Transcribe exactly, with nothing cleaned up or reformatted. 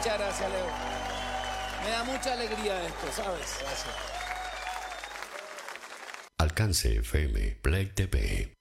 Muchas gracias, Leo. Me da mucha alegría esto, ¿sabes? Gracias. Alcance F M, Play T V.